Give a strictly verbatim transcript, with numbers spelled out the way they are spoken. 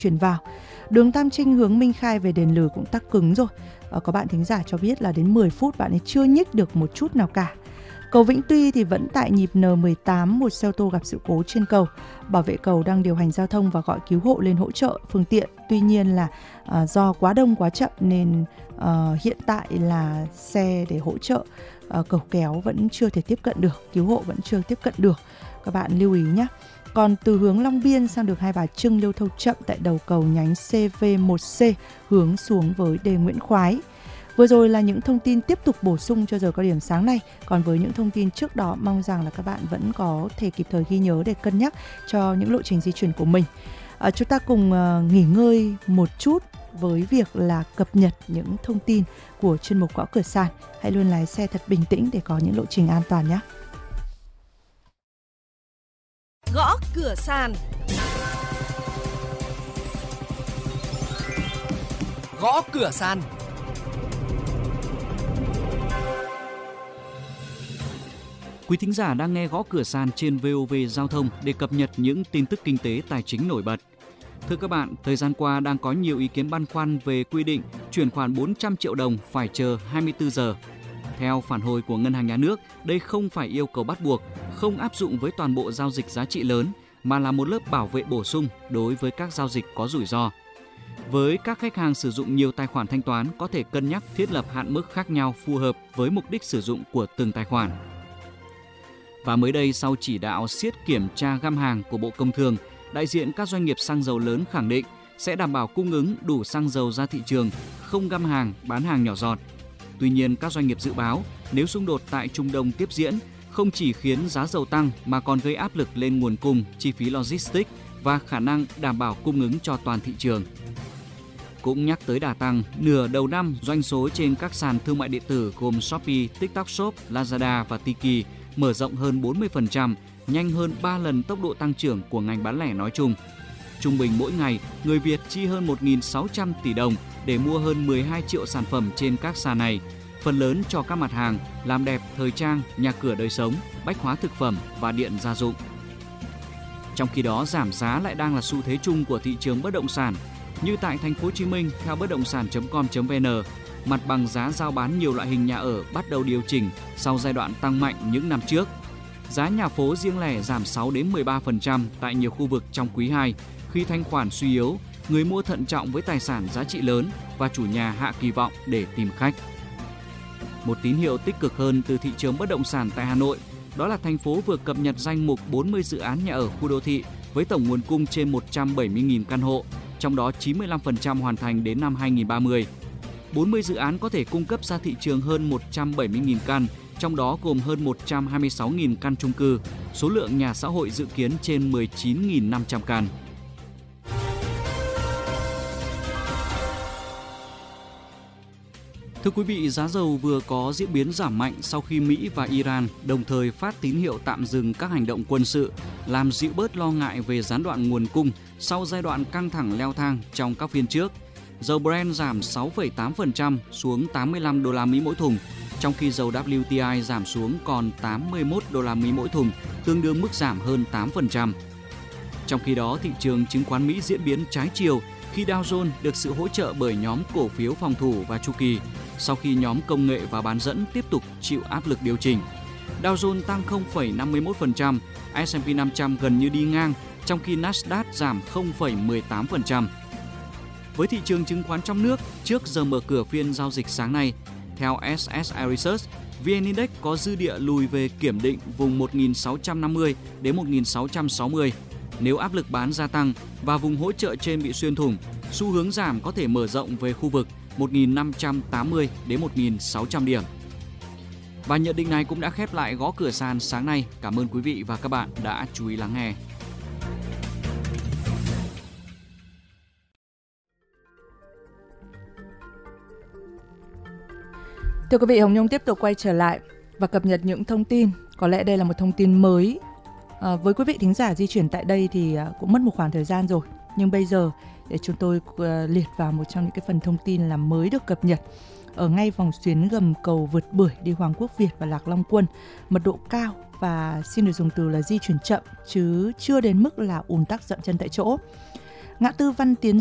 chuyển vào. Đường Tam Trinh hướng Minh Khai về Đền Lừ cũng tắc cứng rồi. À, có bạn thính giả cho biết là đến mười phút bạn ấy chưa nhích được một chút nào cả. Cầu Vĩnh Tuy thì vẫn tại nhịp N mười tám, một xe ô tô gặp sự cố trên cầu. Bảo vệ cầu đang điều hành giao thông và gọi cứu hộ lên hỗ trợ phương tiện. Tuy nhiên là à, do quá đông quá chậm nên à, hiện tại là xe để hỗ trợ à, cầu kéo vẫn chưa thể tiếp cận được, cứu hộ vẫn chưa tiếp cận được. Các bạn lưu ý nhé. Còn từ hướng Long Biên sang được Hai Bà Trưng lưu thông chậm tại đầu cầu nhánh C V một C hướng xuống với đê Nguyễn Khoái. Vừa rồi là những thông tin tiếp tục bổ sung cho giờ cao điểm sáng nay. Còn với những thông tin trước đó, mong rằng là các bạn vẫn có thể kịp thời ghi nhớ để cân nhắc cho những lộ trình di chuyển của mình. À, chúng ta cùng uh, nghỉ ngơi một chút với việc là cập nhật những thông tin của chuyên mục Gõ Cửa Sàn. Hãy luôn lái xe thật bình tĩnh để có những lộ trình an toàn nhé. Gõ Cửa Sàn. Gõ Cửa Sàn. Quý thính giả đang nghe Gõ Cửa Sàn trên vê o vê Giao thông để cập nhật những tin tức kinh tế tài chính nổi bật. Thưa các bạn, thời gian qua đang có nhiều ý kiến băn khoăn về quy định chuyển khoản bốn trăm triệu đồng phải chờ hai mươi tư giờ. Theo phản hồi của Ngân hàng Nhà nước, đây không phải yêu cầu bắt buộc, không áp dụng với toàn bộ giao dịch giá trị lớn, mà là một lớp bảo vệ bổ sung đối với các giao dịch có rủi ro. Với các khách hàng sử dụng nhiều tài khoản thanh toán, có thể cân nhắc thiết lập hạn mức khác nhau phù hợp với mục đích sử dụng của từng tài khoản. Và mới đây, sau chỉ đạo siết kiểm tra găm hàng của Bộ Công Thương, đại diện các doanh nghiệp xăng dầu lớn khẳng định sẽ đảm bảo cung ứng đủ xăng dầu ra thị trường, không găm hàng, bán hàng nhỏ giọt. Tuy nhiên, các doanh nghiệp dự báo nếu xung đột tại Trung Đông tiếp diễn, không chỉ khiến giá dầu tăng mà còn gây áp lực lên nguồn cung, chi phí logistics và khả năng đảm bảo cung ứng cho toàn thị trường. Cũng nhắc tới đà tăng, nửa đầu năm doanh số trên các sàn thương mại điện tử gồm Shopee, TikTok Shop, Lazada và Tiki mở rộng hơn bốn mươi phần trăm, nhanh hơn ba lần tốc độ tăng trưởng của ngành bán lẻ nói chung. Trung bình mỗi ngày, người Việt chi hơn một nghìn sáu trăm tỷ đồng để mua hơn mười hai triệu sản phẩm trên các sàn này, phần lớn cho các mặt hàng làm đẹp, thời trang, nhà cửa đời sống, bách hóa thực phẩm và điện gia dụng. Trong khi đó, giảm giá lại đang là xu thế chung của thị trường bất động sản. Như tại thành phố Hồ Chí Minh, theo bất động sản chấm com chấm vn, mặt bằng giá giao bán nhiều loại hình nhà ở bắt đầu điều chỉnh sau giai đoạn tăng mạnh những năm trước. Giá nhà phố riêng lẻ giảm sáu đến mười ba phần trăm tại nhiều khu vực trong quý hai khi thanh khoản suy yếu, người mua thận trọng với tài sản giá trị lớn và chủ nhà hạ kỳ vọng để tìm khách. Một tín hiệu tích cực hơn từ thị trường bất động sản tại Hà Nội, đó là thành phố vừa cập nhật danh mục bốn mươi dự án nhà ở khu đô thị với tổng nguồn cung trên một trăm bảy mươi nghìn căn hộ, trong đó chín mươi lăm phần trăm hoàn thành đến năm hai nghìn không trăm ba mươi. bốn mươi dự án có thể cung cấp ra thị trường hơn một trăm bảy mươi nghìn căn, trong đó gồm hơn một trăm hai mươi sáu nghìn căn chung cư, số lượng nhà xã hội dự kiến trên mười chín nghìn năm trăm căn. Thưa quý vị, giá dầu vừa có diễn biến giảm mạnh sau khi Mỹ và Iran đồng thời phát tín hiệu tạm dừng các hành động quân sự, làm dịu bớt lo ngại về gián đoạn nguồn cung sau giai đoạn căng thẳng leo thang trong các phiên trước. Dầu Brent giảm sáu phẩy tám phần trăm xuống tám mươi lăm đô la Mỹ mỗi thùng, trong khi dầu W T I giảm xuống còn tám mươi mốt đô la Mỹ mỗi thùng, tương đương mức giảm hơn tám phần trăm. Trong khi đó, thị trường chứng khoán Mỹ diễn biến trái chiều khi Dow Jones được sự hỗ trợ bởi nhóm cổ phiếu phòng thủ và chu kỳ, sau khi nhóm công nghệ và bán dẫn tiếp tục chịu áp lực điều chỉnh. Dow Jones tăng không phẩy năm mươi mốt phần trăm, S and P năm trăm gần như đi ngang, trong khi Nasdaq giảm không phẩy mười tám phần trăm. Với thị trường chứng khoán trong nước, trước giờ mở cửa phiên giao dịch sáng nay, theo S S I Research, vê en Index có dư địa lùi về kiểm định vùng một nghìn sáu trăm năm mươi đến một nghìn sáu trăm sáu mươi. Nếu áp lực bán gia tăng và vùng hỗ trợ trên bị xuyên thủng, xu hướng giảm có thể mở rộng về khu vực một nghìn năm trăm tám mươi đến một nghìn sáu trăm điểm. Và nhận định này cũng đã khép lại Gõ Cửa Sàn sáng nay. Cảm ơn quý vị và các bạn đã chú ý lắng nghe. Thưa quý vị, Hồng Nhung tiếp tục quay trở lại và cập nhật những thông tin. Có lẽ đây là một thông tin mới. À, với quý vị thính giả di chuyển tại đây thì cũng mất một khoảng thời gian rồi. Nhưng bây giờ để chúng tôi uh, liệt vào một trong những cái phần thông tin là mới được cập nhật. Ở ngay vòng xuyến gầm cầu vượt bưởi đi Hoàng Quốc Việt và Lạc Long Quân, mật độ cao và xin được dùng từ là di chuyển chậm chứ chưa đến mức là ùn tắc dậm chân tại chỗ. ngã tư Văn Tiến